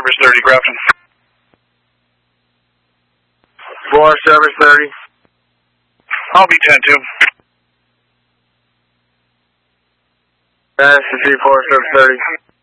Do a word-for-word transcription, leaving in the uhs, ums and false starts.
Service thirty, Grafton. four Service thirty. I'll be ten two. S C four Service thirty.